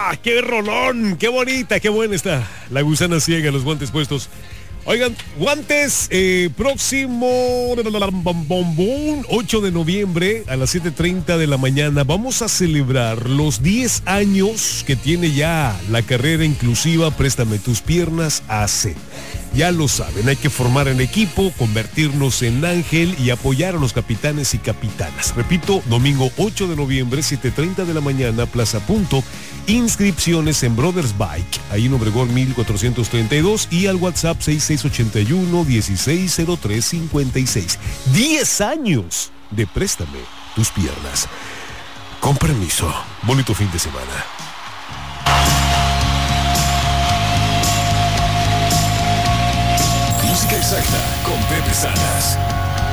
¡Qué rolón! ¡Qué bonita! ¡Qué buena está! La gusana ciega, los guantes puestos. Oigan, guantes, próximo 8 de noviembre a las 7:30 de la mañana vamos a celebrar los 10 años que tiene ya la carrera inclusiva Préstame tus piernas AC. Ya lo saben, hay que formar en equipo, convertirnos en ángel y apoyar a los capitanes y capitanas. Repito, domingo 8 de noviembre, 7:30 de la mañana, Plaza Punto. Inscripciones en Brothers Bike, ahí en Obregón 1432 y al WhatsApp 6681-160356. 10 años de Préstame tus piernas. Con permiso, bonito fin de semana. Música exacta con Pepe Salas.